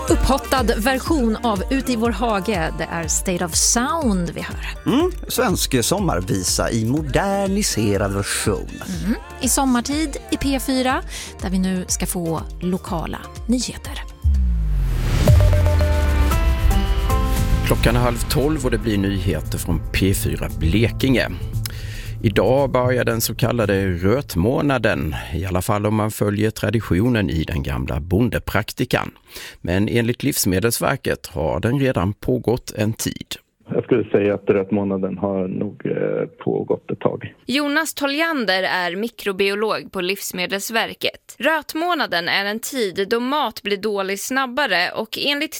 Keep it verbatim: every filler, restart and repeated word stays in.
Upphottad version av Ut i vår hage. Det är State of Sound vi hör. Mm, svensk sommarvisa i moderniserad version. Mm, i sommartid i P fyra, där vi nu ska få lokala nyheter. Klockan är halv tolv och det blir nyheter från P fyra Blekinge. Idag börjar den så kallade rötmånaden, i alla fall om man följer traditionen i den gamla bondepraktikan. Men enligt Livsmedelsverket har den redan pågått en tid. Jag skulle säga att rötmånaden har nog pågått ett tag. Jonas Toljander är mikrobiolog på Livsmedelsverket. Rötmånaden är en tid då mat blir dålig snabbare och enligt